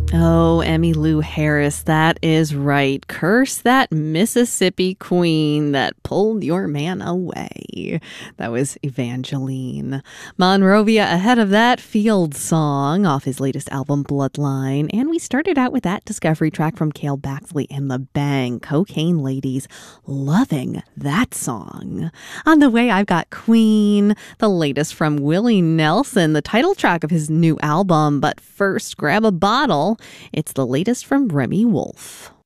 Oh, Emmylou Harris, that is right. Curse that Mississippi queen that pulled your man away. That was Evangeline. Monrovia ahead of that, Field Song off his latest album, Bloodline. And we started out with that discovery track from Cale Baxley and The Bang, Cocaine Ladies. Loving that song. On the way, I've got Queen, the latest from Willie Nelson, the title track of his new album. But first, grab a bottle. It's the latest from Remy Wolf.